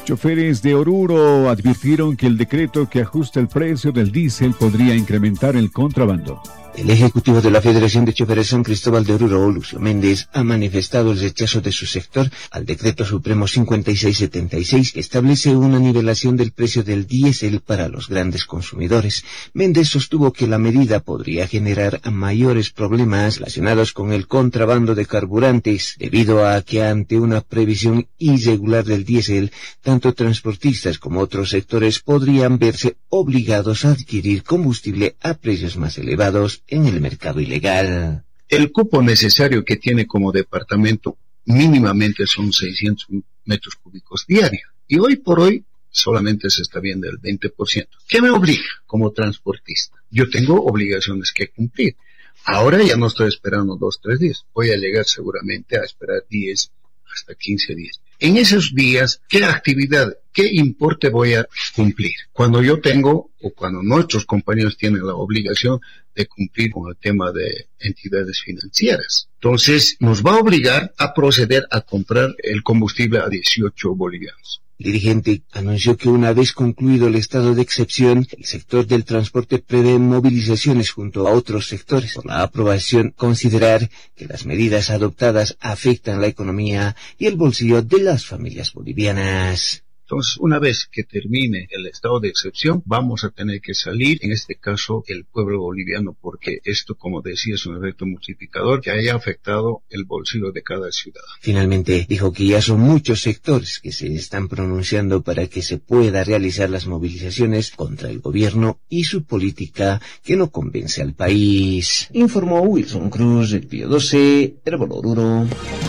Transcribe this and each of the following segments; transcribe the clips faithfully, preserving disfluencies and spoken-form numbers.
Choferes de Oruro advirtieron que el decreto que ajusta el precio del diésel podría incrementar el contrabando. El ejecutivo de la Federación de Choferes San Cristóbal de Oruro, Lucio Méndez, ha manifestado el rechazo de su sector al Decreto Supremo cincuenta y seis setenta y seis, que establece una nivelación del precio del diésel para los grandes consumidores. Méndez sostuvo que la medida podría generar mayores problemas relacionados con el contrabando de carburantes, debido a que ante una previsión irregular del diésel, tanto transportistas como otros sectores podrían verse obligados a adquirir combustible a precios más elevados en el mercado ilegal. El cupo necesario que tiene como departamento mínimamente son seiscientos metros cúbicos diarios, y hoy por hoy solamente se está viendo el veinte por ciento. ¿Qué me obliga como transportista? Yo tengo obligaciones que cumplir. Ahora ya no estoy esperando dos, tres días. Voy a llegar seguramente a esperar diez hasta quince días. En esos días, ¿qué actividad, qué importe voy a cumplir? Cuando yo tengo, o cuando nuestros compañeros tienen la obligación de cumplir con el tema de entidades financieras. Entonces, nos va a obligar a proceder a comprar el combustible a dieciocho bolivianos. El dirigente anunció que una vez concluido el estado de excepción, el sector del transporte prevé movilizaciones junto a otros sectores. Por la aprobación, considerar que las medidas adoptadas afectan la economía y el bolsillo de las familias bolivianas. Entonces, una vez que termine el estado de excepción, vamos a tener que salir, en este caso, el pueblo boliviano, porque esto, como decía, es un efecto multiplicador que haya afectado el bolsillo de cada ciudadano. Finalmente, dijo que ya son muchos sectores que se están pronunciando para que se pueda realizar las movilizaciones contra el gobierno y su política que no convence al país. Informó Wilson Cruz, el Pío doce, Herbol Oruro.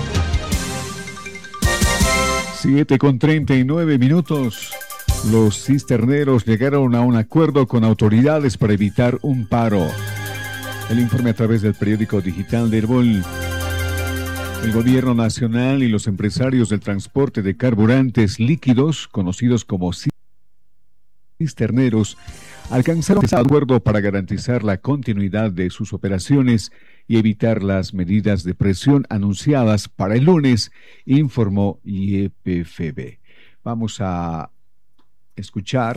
siete con treinta y nueve minutos. Los cisterneros llegaron a un acuerdo con autoridades para evitar un paro. El informe a través del periódico digital de Herbol. El gobierno nacional y los empresarios del transporte de carburantes líquidos, conocidos como cisterneros, alcanzaron un acuerdo para garantizar la continuidad de sus operaciones y evitar las medidas de presión anunciadas para el lunes, informó I E P F B. Vamos a escuchar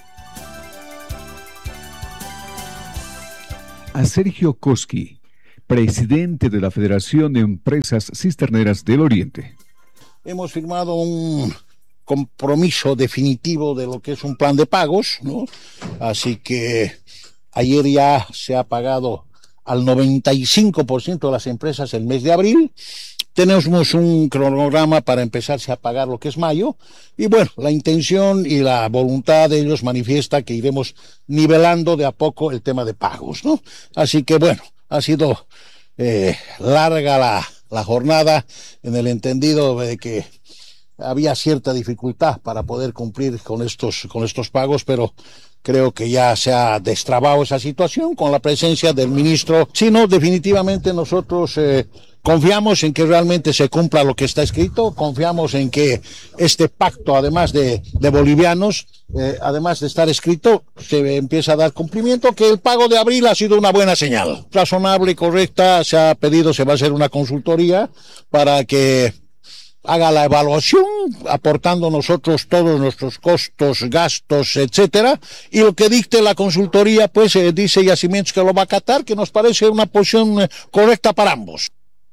a Sergio Koski, presidente de la Federación de Empresas Cisterneras del Oriente. Hemos firmado un compromiso definitivo de lo que es un plan de pagos, ¿no? Así que ayer ya se ha pagado al noventa y cinco por ciento de las empresas el mes de abril. Tenemos un cronograma para empezarse a pagar lo que es mayo. Y bueno, la intención y la voluntad de ellos manifiesta que iremos nivelando de a poco el tema de pagos, ¿no? Así que bueno, ha sido eh, larga la, la jornada, en el entendido de que había cierta dificultad para poder cumplir con estos, con estos pagos, pero creo que ya se ha destrabado esa situación con la presencia del ministro. Si no, definitivamente nosotros eh, confiamos en que realmente se cumpla lo que está escrito, confiamos en que este pacto, además de, de bolivianos, eh, además de estar escrito, se empieza a dar cumplimiento, que el pago de abril ha sido una buena señal. Razonable y correcta, se ha pedido, se va a hacer una consultoría para que haga la evaluación, aportando nosotros todos nuestros costos, gastos, etcétera, y lo que dicte la consultoría, pues eh, dice Yacimientos que lo va a acatar, que nos parece una posición eh, correcta para ambos.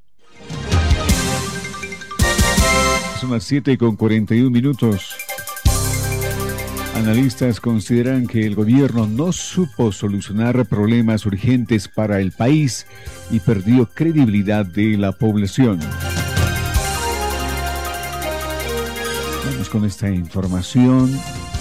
Son las siete con cuarenta y un minutos. Analistas consideran que el gobierno no supo solucionar problemas urgentes para el país y perdió credibilidad de la población. Vamos con esta información.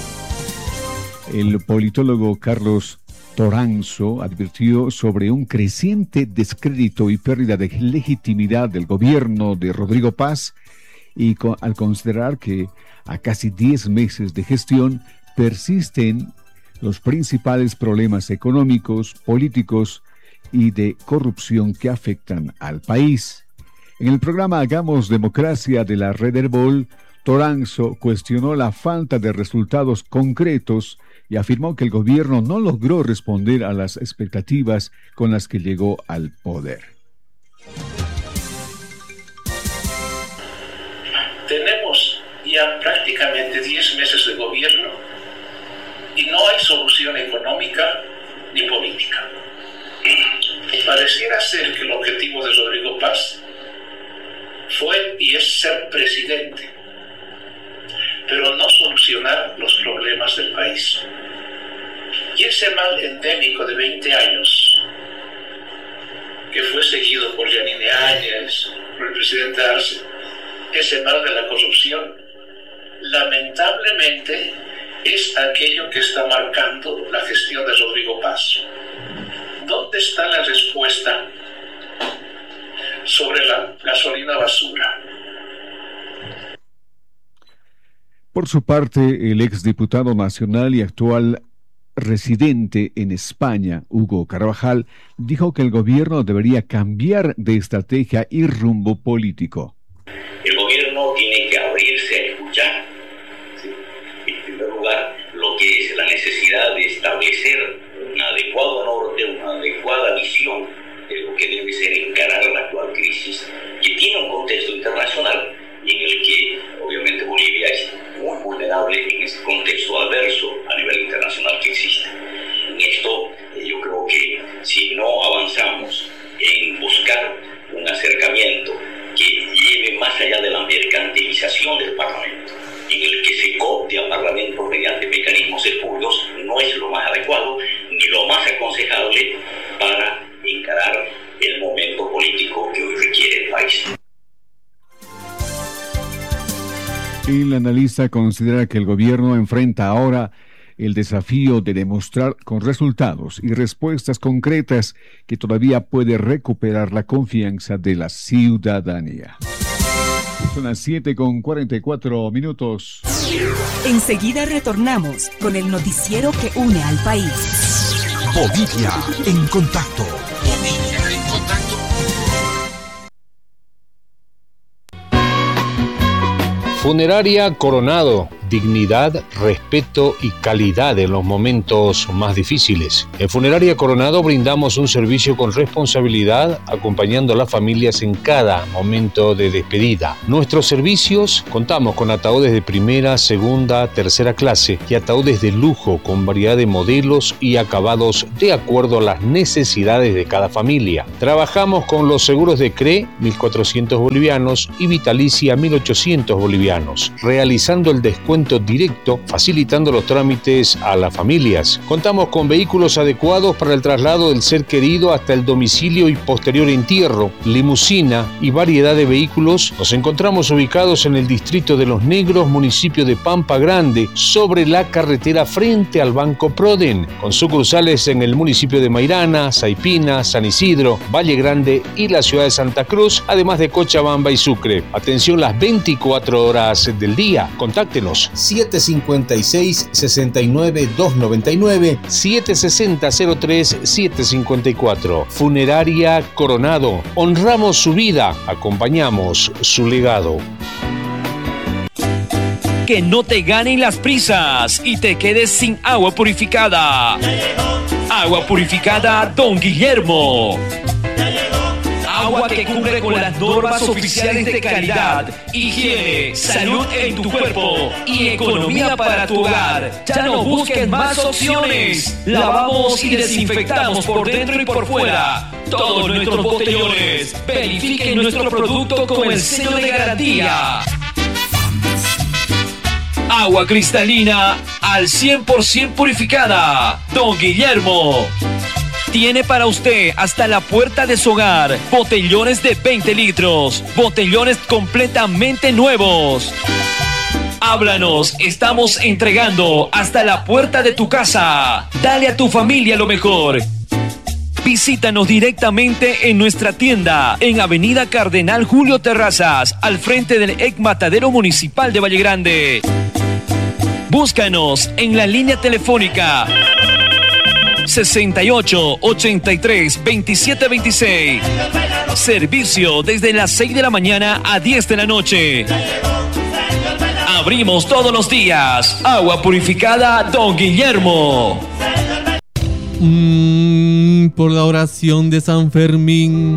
El politólogo Carlos Toranzo advirtió sobre un creciente descrédito y pérdida de legitimidad del gobierno de Rodrigo Paz y con, al considerar que a casi diez meses de gestión persisten los principales problemas económicos, políticos y de corrupción que afectan al país. En el programa Hagamos Democracia de la Red Herbol, Toranzo cuestionó la falta de resultados concretos y afirmó que el gobierno no logró responder a las expectativas con las que llegó al poder. Tenemos ya prácticamente diez meses de gobierno y no hay solución económica ni política. Pareciera ser que el objetivo de Rodrigo Paz fue y es ser presidente, pero no solucionar los problemas del país. Y ese mal endémico de veinte años, que fue seguido por Yanine Áñez, por el presidente Arce, ese mal de la corrupción, lamentablemente es aquello que está marcando la gestión de Rodrigo Paz. ¿Dónde está la respuesta sobre la gasolina basura? Por su parte, el exdiputado nacional y actual residente en España, Hugo Carvajal, dijo que el gobierno debería cambiar de estrategia y rumbo político. El gobierno tiene que abrirse a escuchar, ¿sí? En primer lugar, lo que es la necesidad de establecer un adecuado norte, una adecuada visión de lo que debe ser encarar la actual crisis, que tiene un contexto internacional y en el que obviamente Bolivia es muy vulnerable en ese contexto adverso a nivel internacional que existe. En esto eh, yo creo que si no avanzamos en buscar un acercamiento que lleve más allá de la mercantilización del Parlamento, en el que se coopte al Parlamento mediante mecanismos espurios, no es lo más adecuado ni lo más aconsejable para encarar el momento político que hoy requiere el país. El analista considera que el gobierno enfrenta ahora el desafío de demostrar con resultados y respuestas concretas que todavía puede recuperar la confianza de la ciudadanía. Son las siete con cuarenta y cuatro minutos. Enseguida retornamos con el noticiero que une al país. Bolivia en contacto. Bolivia en contacto. Funeraria Coronado, dignidad, respeto y calidad en los momentos más difíciles. En Funeraria Coronado brindamos un servicio con responsabilidad, acompañando a las familias en cada momento de despedida. Nuestros servicios, contamos con ataúdes de primera, segunda, tercera clase y ataúdes de lujo con variedad de modelos y acabados de acuerdo a las necesidades de cada familia. Trabajamos con los seguros de C R E, mil cuatrocientos bolivianos, y Vitalicia, mil ochocientos bolivianos, realizando el descuento directo, facilitando los trámites a las familias. Contamos con vehículos adecuados para el traslado del ser querido hasta el domicilio y posterior entierro, limusina y variedad de vehículos. Nos encontramos ubicados en el distrito de Los Negros, municipio de Pampa Grande, sobre la carretera frente al Banco Proden, con sucursales en el municipio de Mairana, Saipina, San Isidro, Valle Grande y la ciudad de Santa Cruz, además de Cochabamba y Sucre. Atención las veinticuatro horas del día. Contáctenos siete cincuenta y seis, sesenta y nueve, doscientos noventa y nueve, siete sesenta, cero tres, siete cincuenta y cuatro. Funeraria Coronado. Honramos su vida, acompañamos su legado. Que no te ganen las prisas y te quedes sin agua purificada. Agua purificada Don Guillermo. Agua que cumple con las normas oficiales de calidad, higiene, salud en tu cuerpo y economía para tu hogar. Ya no busques más opciones. Lavamos y desinfectamos por dentro y por fuera todos nuestros botellones. Verifiquen nuestro producto con el sello de garantía. Agua cristalina al cien por ciento purificada. Don Guillermo tiene para usted hasta la puerta de su hogar botellones de veinte litros, botellones completamente nuevos. Háblanos, estamos entregando hasta la puerta de tu casa. Dale a tu familia lo mejor. Visítanos directamente en nuestra tienda en Avenida Cardenal Julio Terrazas, al frente del E C Matadero Municipal de Valle Grande. Búscanos en la línea telefónica sesenta y ocho, ochenta y tres, veintisiete veintiséis. Servicio desde las seis de la mañana a diez de la noche. Abrimos todos los días. Agua purificada Don Guillermo. Mm, por la oración de San Fermín,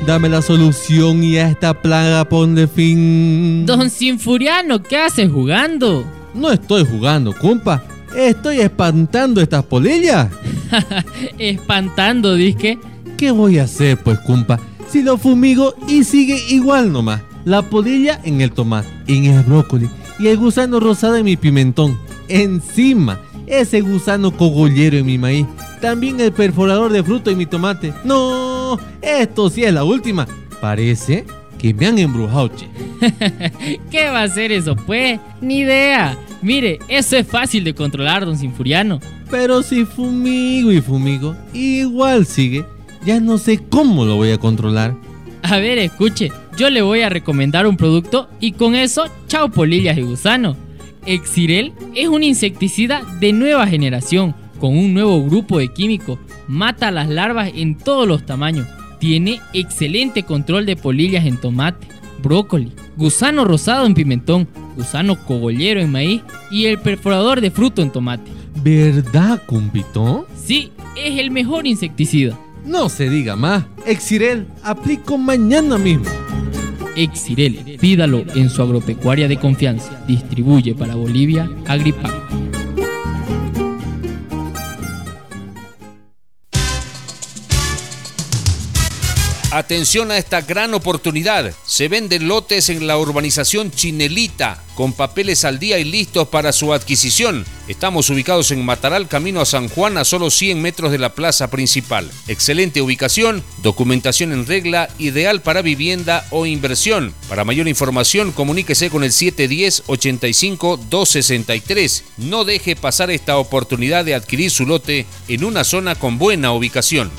dame la solución y a esta plaga ponle fin. Don Sinfuriano, ¿qué haces jugando? No estoy jugando, compa. Estoy espantando estas polillas. Espantando, disque. ¿Qué voy a hacer, pues, compa? Si lo fumigo y sigue igual nomás. La polilla en el tomate, en el brócoli y el gusano rosado en mi pimentón. Encima, ese gusano cogollero en mi maíz. También el perforador de fruto en mi tomate. No, esto sí es la última. Parece que me han embrujado, che. ¿Qué va a hacer eso, pues? Ni idea. Mire, eso es fácil de controlar, don Sinfuriano. Pero si fumigo y fumigo, igual sigue. Ya no sé cómo lo voy a controlar. A ver, escuche, yo le voy a recomendar un producto y con eso, chao polillas y gusano. Exirel es un insecticida de nueva generación, con un nuevo grupo de químicos. Mata a las larvas en todos los tamaños. Tiene excelente control de polillas en tomate, brócoli, gusano rosado en pimentón, gusano cogollero en maíz y el perforador de fruto en tomate. ¿Verdad, compito? Sí, es el mejor insecticida. No se diga más. Exirel, aplico mañana mismo. Exirel, pídalo en su agropecuaria de confianza. Distribuye para Bolivia Agripac. Atención a esta gran oportunidad. Se venden lotes en la urbanización Chinelita, con papeles al día y listos para su adquisición. Estamos ubicados en Mataral, camino a San Juan, a solo cien metros de la plaza principal. Excelente ubicación, documentación en regla, ideal para vivienda o inversión. Para mayor información, comuníquese con el siete uno cero, ochenta y cinco, doscientos sesenta y tres. No deje pasar esta oportunidad de adquirir su lote en una zona con buena ubicación.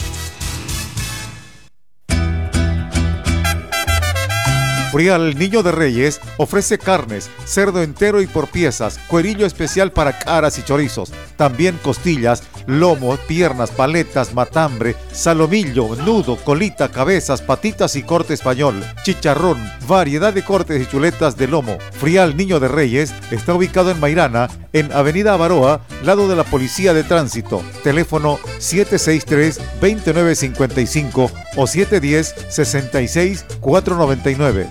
Frial Niño de Reyes ofrece carnes, cerdo entero y por piezas, cuerillo especial para caras y chorizos, también costillas, lomo, piernas, paletas, matambre, salomillo, nudo, colita, cabezas, patitas y corte español, chicharrón, variedad de cortes y chuletas de lomo. Frial Niño de Reyes está ubicado en Mairana, en Avenida Avaroa, lado de la Policía de Tránsito. Teléfono siete seis tres, dos nueve cinco cinco o siete uno cero, seis seis, cuatro nueve nueve.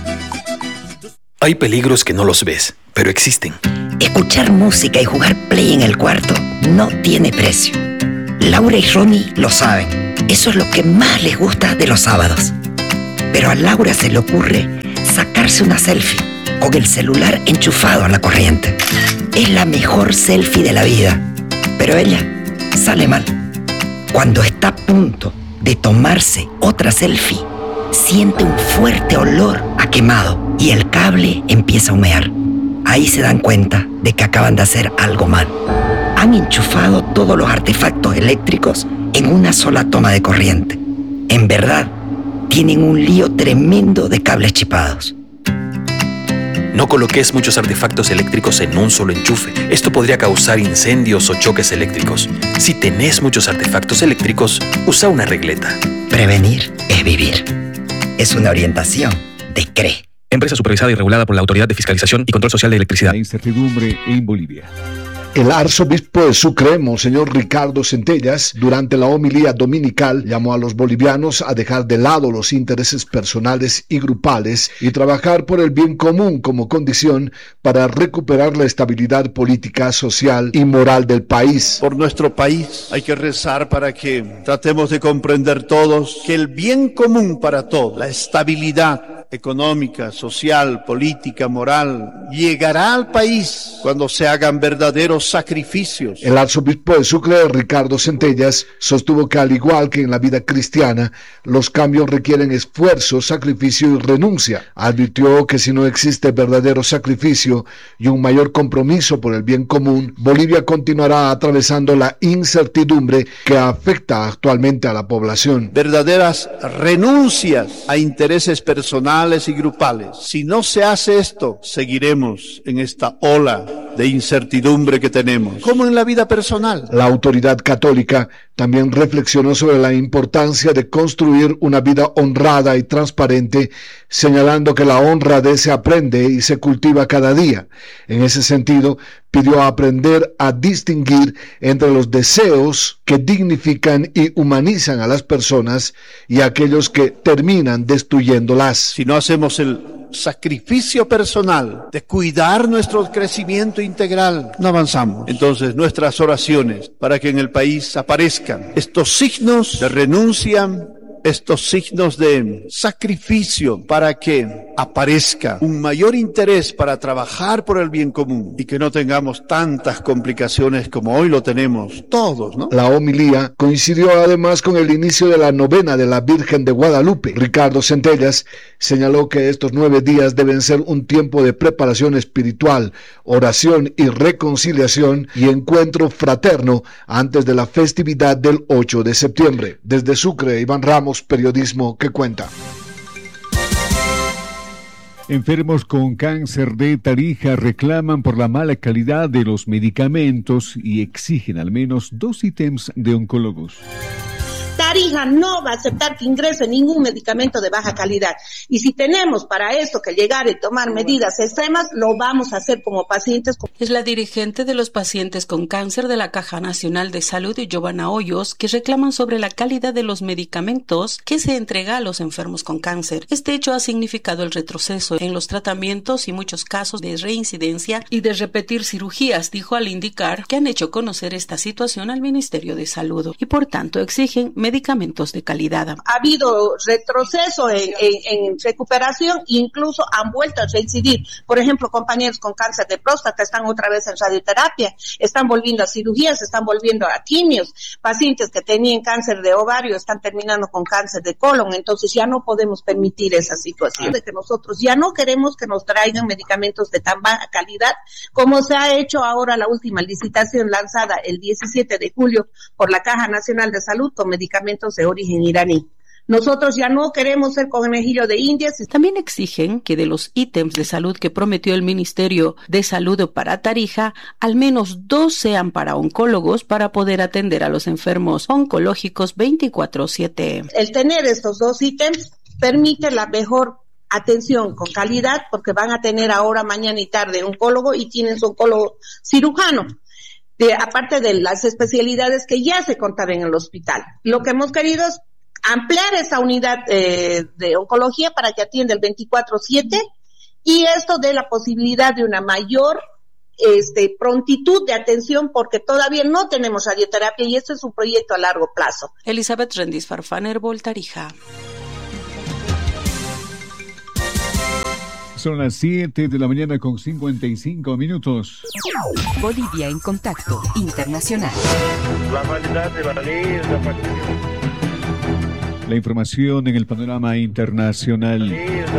Hay peligros que no los ves, pero existen. Escuchar música y jugar play en el cuarto no tiene precio. Laura y Ronnie lo saben. Eso es lo que más les gusta de los sábados. Pero a Laura se le ocurre sacarse una selfie con el celular enchufado a la corriente. Es la mejor selfie de la vida, pero ella sale mal. Cuando está a punto de tomarse otra selfie, siente un fuerte olor a quemado y el cable empieza a humear. Ahí se dan cuenta de que acaban de hacer algo mal. Han enchufado todos los artefactos eléctricos en una sola toma de corriente. En verdad, tienen un lío tremendo de cables chipados. No coloques muchos artefactos eléctricos en un solo enchufe. Esto podría causar incendios o choques eléctricos. Si tenés muchos artefactos eléctricos, usa una regleta. Prevenir es vivir. Es una orientación de C R E. Empresa supervisada y regulada por la Autoridad de Fiscalización y Control Social de Electricidad. La incertidumbre en Bolivia. El arzobispo de Sucre, Monseñor Ricardo Centellas, durante la homilía dominical, llamó a los bolivianos a dejar de lado los intereses personales y grupales y trabajar por el bien común como condición para recuperar la estabilidad política, social y moral del país. Por nuestro país hay que rezar para que tratemos de comprender todos que el bien común para todos, la estabilidad económica, social, política, moral, llegará al país cuando se hagan verdaderos sacrificios. El arzobispo de Sucre, Ricardo Centellas, sostuvo que al igual que en la vida cristiana, los cambios requieren esfuerzo, sacrificio y renuncia. Advirtió que si no existe verdadero sacrificio y un mayor compromiso por el bien común, Bolivia continuará atravesando la incertidumbre que afecta actualmente a la población. Verdaderas renuncias a intereses personales y grupales. Si no se hace esto, seguiremos en esta ola de incertidumbre que tenemos, como en la vida personal. La autoridad católica también reflexionó sobre la importancia de construir una vida honrada y transparente, señalando que la honradez se aprende y se cultiva cada día. En ese sentido, pidió aprender a distinguir entre los deseos que dignifican y humanizan a las personas y aquellos que terminan destruyéndolas. Si no hacemos el sacrificio personal de cuidar nuestro crecimiento integral, no avanzamos. Entonces, nuestras oraciones para que en el país aparezcan estos signos de renuncia, estos signos de sacrificio, para que aparezca un mayor interés para trabajar por el bien común y que no tengamos tantas complicaciones como hoy lo tenemos todos, ¿no? La homilía coincidió además con el inicio de la novena de la Virgen de Guadalupe. Ricardo Centellas señaló que estos nueve días deben ser un tiempo de preparación espiritual, oración y reconciliación y encuentro fraterno antes de la festividad del ocho de septiembre. Desde Sucre, Iván Ramos, Periodismo que Cuenta. Enfermos con cáncer de Tarija reclaman por la mala calidad de los medicamentos y exigen al menos dos ítems de oncólogos. Tarija no va a aceptar que ingrese ningún medicamento de baja calidad. Y si tenemos para esto que llegar y tomar medidas extremas, lo vamos a hacer como pacientes. Es la dirigente de los pacientes con cáncer de la Caja Nacional de Salud, Giovanna Hoyos, que reclaman sobre la calidad de los medicamentos que se entrega a los enfermos con cáncer. Este hecho ha significado el retroceso en los tratamientos y muchos casos de reincidencia y de repetir cirugías, dijo al indicar que han hecho conocer esta situación al Ministerio de Salud y por tanto exigen medicamentos de calidad. Ha habido retroceso en, en, en recuperación e incluso han vuelto a reincidir. Por ejemplo, compañeros con cáncer de próstata están otra vez en radioterapia, están volviendo a cirugías, están volviendo a quimios. Pacientes que tenían cáncer de ovario están terminando con cáncer de colon. Entonces ya no podemos permitir esa situación de que nosotros ya no queremos que nos traigan medicamentos de tan baja calidad como se ha hecho ahora la última licitación lanzada el diecisiete de julio por la Caja Nacional de Salud con medicamentos de origen iraní. Nosotros ya no queremos ser conejillo de indias. También exigen que de los ítems de salud que prometió el Ministerio de Salud para Tarija, al menos dos sean para oncólogos para poder atender a los enfermos oncológicos veinticuatro siete. El tener estos dos ítems permite la mejor atención con calidad porque van a tener ahora, mañana y tarde oncólogo y tienen su oncólogo cirujano. De, aparte de las especialidades que ya se contaban en el hospital. Lo que hemos querido es ampliar esa unidad eh, de oncología para que atienda el veinticuatro siete y esto dé la posibilidad de una mayor este, prontitud de atención porque todavía no tenemos radioterapia y esto es un proyecto a largo plazo. Elizabeth Rendis Farfán, Herbol, Tarija. Son las siete de la mañana con cincuenta y cinco minutos. Bolivia en Contacto Internacional. La validad de la ley es la participación. La información en el panorama internacional.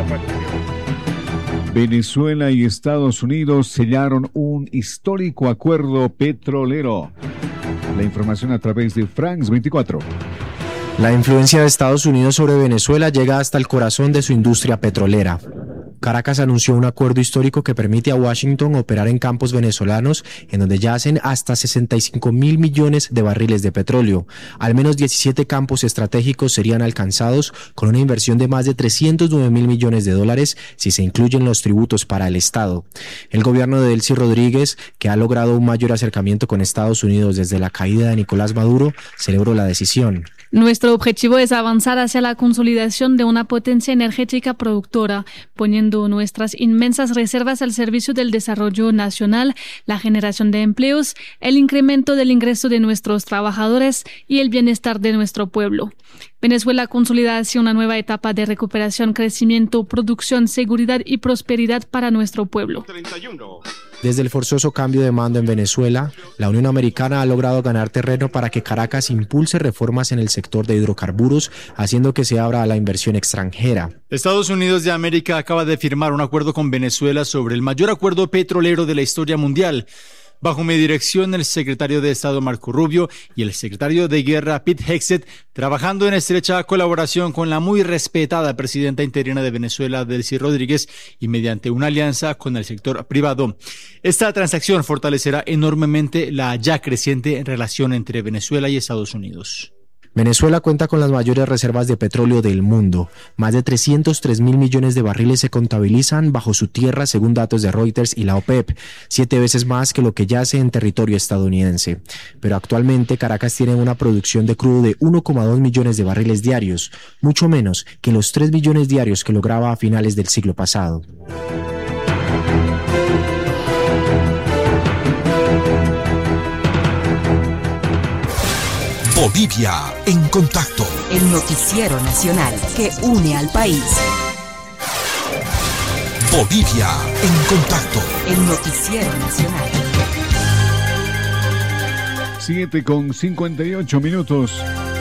Venezuela y Estados Unidos sellaron un histórico acuerdo petrolero. La información a través de France veinticuatro. La influencia de Estados Unidos sobre Venezuela llega hasta el corazón de su industria petrolera. Caracas anunció un acuerdo histórico que permite a Washington operar en campos venezolanos en donde yacen hasta sesenta y cinco mil millones de barriles de petróleo. Al menos diecisiete campos estratégicos serían alcanzados con una inversión de más de trescientos nueve mil millones de dólares si se incluyen los tributos para el Estado. El gobierno de Delcy Rodríguez, que ha logrado un mayor acercamiento con Estados Unidos desde la caída de Nicolás Maduro, celebró la decisión. Nuestro objetivo es avanzar hacia la consolidación de una potencia energética productora, poniendo nuestras inmensas reservas al servicio del desarrollo nacional, la generación de empleos, el incremento del ingreso de nuestros trabajadores y el bienestar de nuestro pueblo. Venezuela consolida hacia una nueva etapa de recuperación, crecimiento, producción, seguridad y prosperidad para nuestro pueblo. Desde el forzoso cambio de mando en Venezuela, la Unión Americana ha logrado ganar terreno para que Caracas impulse reformas en el sector de hidrocarburos, haciendo que se abra a la inversión extranjera. Estados Unidos de América acaba de firmar un acuerdo con Venezuela sobre el mayor acuerdo petrolero de la historia mundial. Bajo mi dirección, el secretario de Estado Marco Rubio y el secretario de Guerra Pete Hegseth, trabajando en estrecha colaboración con la muy respetada presidenta interina de Venezuela, Delcy Rodríguez, y mediante una alianza con el sector privado. Esta transacción fortalecerá enormemente la ya creciente relación entre Venezuela y Estados Unidos. Venezuela cuenta con las mayores reservas de petróleo del mundo. Más de trescientos tres mil millones de barriles se contabilizan bajo su tierra según datos de Reuters y la OPEP, siete veces más que lo que yace en territorio estadounidense. Pero actualmente Caracas tiene una producción de crudo de uno coma dos millones de barriles diarios, mucho menos que los tres millones diarios que lograba a finales del siglo pasado. Bolivia en contacto. El noticiero nacional que une al país. Bolivia en contacto. El noticiero nacional. siete con cincuenta y ocho minutos.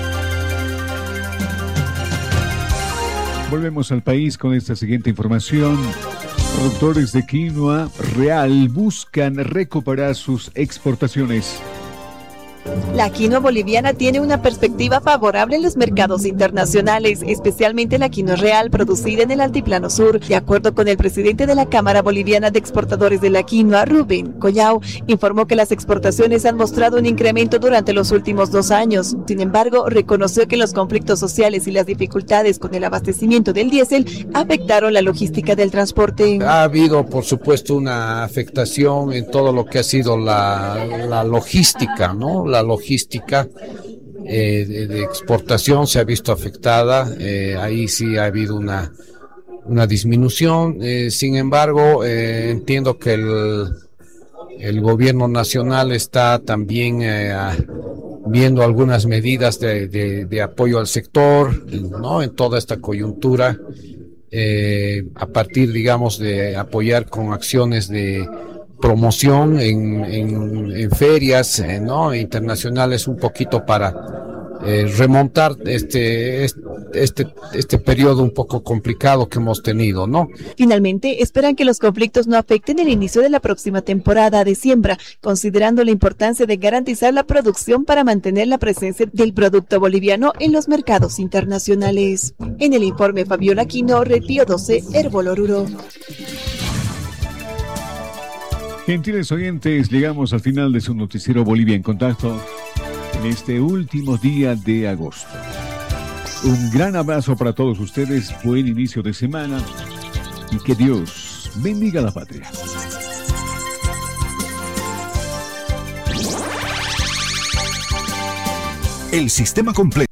Volvemos al país con esta siguiente información. Productores de quinoa real buscan recuperar sus exportaciones. La quinoa boliviana tiene una perspectiva favorable en los mercados internacionales, especialmente la quinoa real producida en el Altiplano Sur. De acuerdo con el presidente de la Cámara Boliviana de Exportadores de la Quinoa, Rubén Collao, informó que las exportaciones han mostrado un incremento durante los últimos dos años. Sin embargo, reconoció que los conflictos sociales y las dificultades con el abastecimiento del diésel afectaron la logística del transporte. Ha habido, por supuesto, una afectación en todo lo que ha sido la, la logística, ¿no? La logística eh, de, de exportación se ha visto afectada, eh, ahí sí ha habido una, una disminución, eh, sin embargo eh, entiendo que el, el gobierno nacional está también eh, a, viendo algunas medidas de, de, de apoyo al sector, ¿no? En toda esta coyuntura, eh, a partir, digamos, de apoyar con acciones de promoción en, en, en ferias, eh, ¿no? internacionales, un poquito para eh, remontar este, este, este periodo un poco complicado que hemos tenido, ¿no? Finalmente, esperan que los conflictos no afecten el inicio de la próxima temporada de siembra, considerando la importancia de garantizar la producción para mantener la presencia del producto boliviano en los mercados internacionales. En el informe, Fabiola Quino, Red Pío doce, Herbol Oruro. Gentiles oyentes, llegamos al final de su noticiero Bolivia en Contacto en este último día de agosto. Un gran abrazo para todos ustedes, buen inicio de semana y que Dios bendiga a la patria. El sistema completo.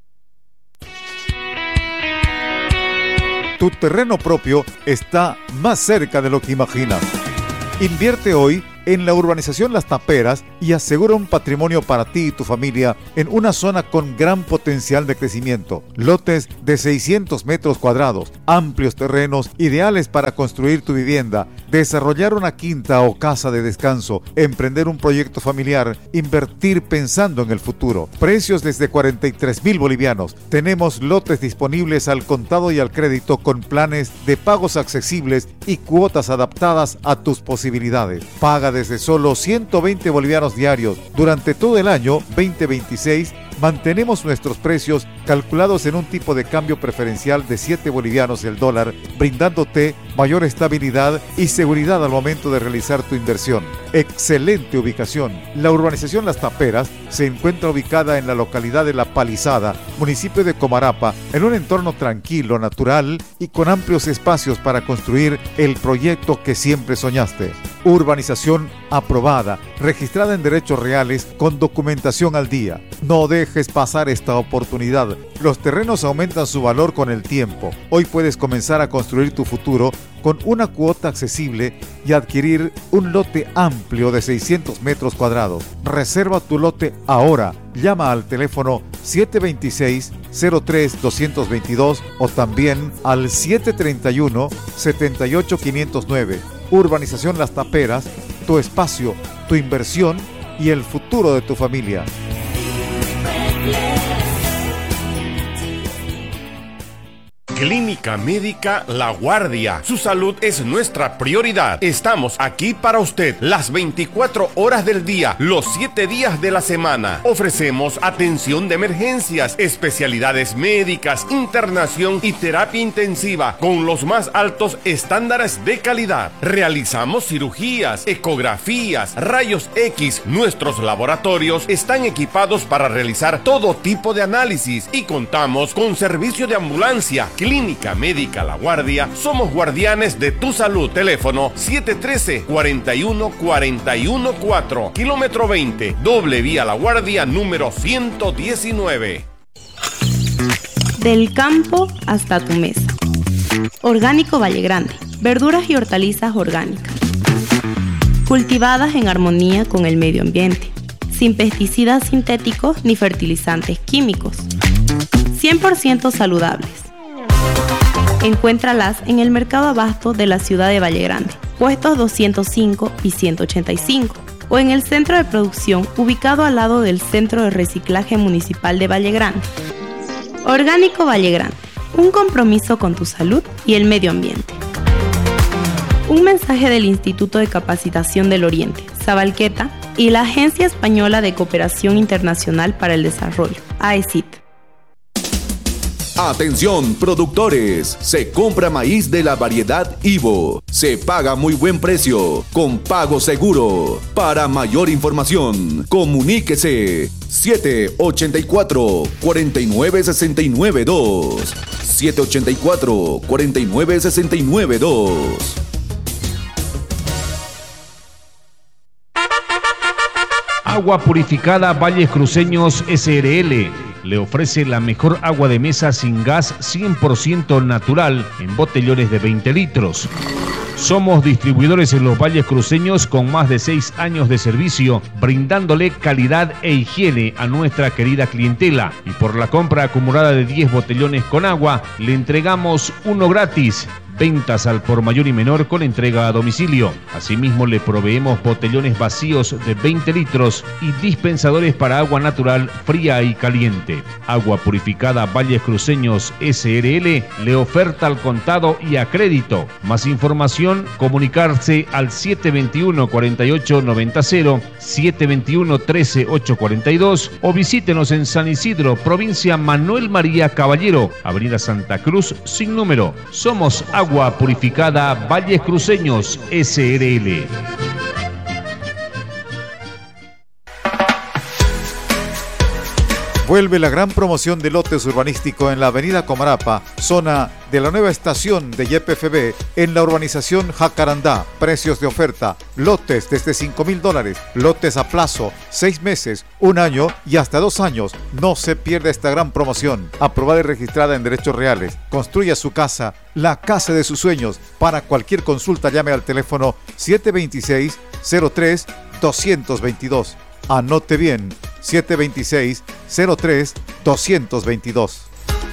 Tu terreno propio está más cerca de lo que imaginas. Invierte hoy en la urbanización Las Taperas y asegura un patrimonio para ti y tu familia en una zona con gran potencial de crecimiento. Lotes de seiscientos metros cuadrados, amplios terrenos ideales para construir tu vivienda, desarrollar una quinta o casa de descanso, emprender un proyecto familiar, invertir pensando en el futuro. Precios desde cuarenta y tres mil bolivianos. Tenemos lotes disponibles al contado y al crédito con planes de pagos accesibles y cuotas adaptadas a tus posibilidades. Paga desde solo ciento veinte bolivianos diarios. Durante todo el año veinte veintiséis mantenemos nuestros precios calculados en un tipo de cambio preferencial de siete bolivianos el dólar, brindándote mayor estabilidad y seguridad al momento de realizar tu inversión. Excelente ubicación. La urbanización Las Taperas se encuentra ubicada en la localidad de La Palizada, municipio de Comarapa, en un entorno tranquilo, natural y con amplios espacios para construir el proyecto que siempre soñaste. Urbanización aprobada, registrada en derechos reales, con documentación al día. No dejes pasar esta oportunidad. Los terrenos aumentan su valor con el tiempo. Hoy puedes comenzar a construir tu futuro con una cuota accesible y adquirir un lote amplio de seiscientos metros cuadrados. Reserva tu lote ahora. Llama al teléfono siete dos seis, cero tres, dos dos dos o también al siete tres uno, siete ocho cinco cero nueve. Urbanización Las Taperas, tu espacio, tu inversión y el futuro de tu familia. Clínica Médica La Guardia. Su salud es nuestra prioridad. Estamos aquí para usted las veinticuatro horas del día, los siete días de la semana. Ofrecemos atención de emergencias, especialidades médicas, internación y terapia intensiva con los más altos estándares de calidad. Realizamos cirugías, ecografías, rayos X. Nuestros laboratorios están equipados para realizar todo tipo de análisis y contamos con servicio de ambulancia. Clínica Médica La Guardia, somos guardianes de tu salud. Teléfono siete uno tres, cuatro uno cuatro uno cuatro, kilómetro veinte, doble vía La Guardia número ciento diecinueve. Del campo hasta tu mesa. Orgánico Valle Grande, verduras y hortalizas orgánicas, cultivadas en armonía con el medio ambiente, sin pesticidas sintéticos ni fertilizantes químicos, cien por ciento saludables. Encuéntralas en el Mercado Abasto de la ciudad de Valle Grande, puestos doscientos cinco y ciento ochenta y cinco, o en el centro de producción ubicado al lado del Centro de Reciclaje Municipal de Valle Grande. Orgánico Valle Grande, un compromiso con tu salud y el medio ambiente. Un mensaje del Instituto de Capacitación del Oriente, Sabalqueta, y la Agencia Española de Cooperación Internacional para el Desarrollo, A E C I T. Atención productores, se compra maíz de la variedad Ivo, se paga muy buen precio, con pago seguro. Para mayor información, comuníquese siete ocho cuatro, cuatro nueve seis nueve dos, siete ocho cuatro, cuatro nueve seis nueve dos. Agua Purificada Valles Cruceños S R L le ofrece la mejor agua de mesa sin gas cien por ciento natural en botellones de veinte litros. Somos distribuidores en los Valles Cruceños con más de seis años de servicio, brindándole calidad e higiene a nuestra querida clientela. Y por la compra acumulada de diez botellones con agua, le entregamos uno gratis. Ventas al por mayor y menor con entrega a domicilio. Asimismo, le proveemos botellones vacíos de veinte litros y dispensadores para agua natural fría y caliente. Agua Purificada Valles Cruceños S R L le oferta al contado y a crédito. Más información, comunicarse al siete dos uno, cuatro ocho nueve cero, siete dos uno, uno tres ocho cuatro dos o visítenos en San Isidro, provincia Manuel María Caballero, Avenida Santa Cruz, sin número. Somos Agua Purificada Valles Cruceños S R L. Vuelve la gran promoción de lotes urbanístico en la avenida Comarapa, zona de la nueva estación de Y P F B, en la urbanización Jacarandá. Precios de oferta: lotes desde cinco mil dólares, lotes a plazo, seis meses, un año y hasta dos años. No se pierda esta gran promoción. Aprobada y registrada en derechos reales. Construya su casa, la casa de sus sueños. Para cualquier consulta llame al teléfono siete dos seis, cero tres, dos dos dos. Anote bien, siete dos seis, cero tres, dos dos dos.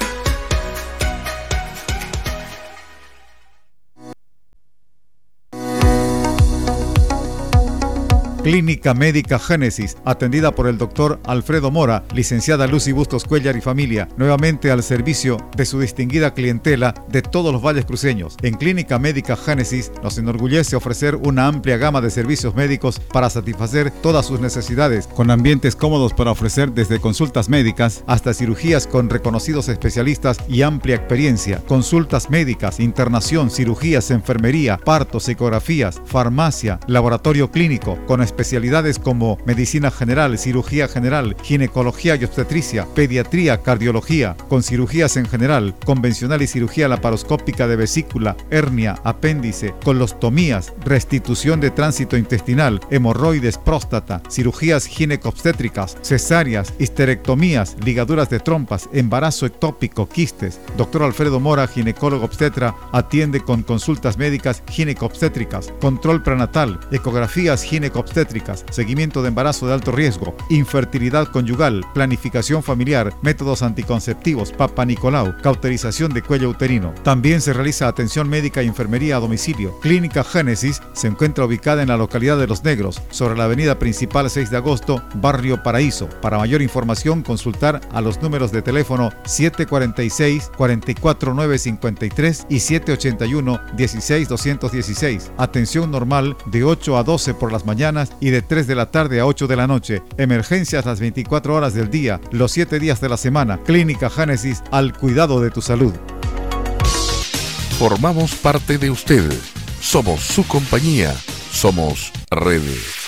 Clínica Médica Génesis, atendida por el doctor Alfredo Mora, licenciada Lucy Bustos Cuellar y familia, nuevamente al servicio de su distinguida clientela de todos los valles cruceños. En Clínica Médica Génesis nos enorgullece ofrecer una amplia gama de servicios médicos para satisfacer todas sus necesidades, con ambientes cómodos para ofrecer desde consultas médicas hasta cirugías con reconocidos especialistas y amplia experiencia, consultas médicas, internación, cirugías, enfermería, partos, ecografías, farmacia, laboratorio clínico, con especialidades como medicina general, cirugía general, ginecología y obstetricia, pediatría, cardiología, con cirugías en general, convencional y cirugía laparoscópica de vesícula, hernia, apéndice, colostomías, restitución de tránsito intestinal, hemorroides, próstata, cirugías ginecobstétricas, cesáreas, histerectomías, ligaduras de trompas, embarazo ectópico, quistes. Doctor Alfredo Mora, ginecólogo obstetra, atiende con consultas médicas ginecobstétricas, control prenatal, ecografías ginecobstétricas, obstétricas, seguimiento de embarazo de alto riesgo, infertilidad conyugal, planificación familiar, métodos anticonceptivos, Papa Nicolau, cauterización de cuello uterino. También se realiza atención médica y enfermería a domicilio. Clínica Génesis se encuentra ubicada en la localidad de Los Negros, sobre la avenida principal seis de agosto, Barrio Paraíso. Para mayor información, consultar a los números de teléfono siete cuarenta y seis, cuarenta y cuatro nueve cincuenta y tres y siete ochenta y uno, dieciséis doscientos dieciséis. Atención normal de ocho a doce por las mañanas y de tres de la tarde a ocho de la noche. Emergencias las veinticuatro horas del día, los siete días de la semana. Clínica Génesis, al cuidado de tu salud. Formamos parte de usted. Somos su compañía. Somos Redes.